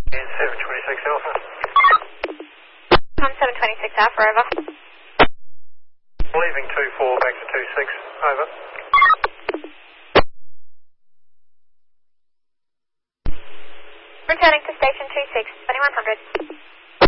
726 Alpha. I'm 726 Alpha, over. Leaving 24 back to 26, over. Returning to station 26, 2100.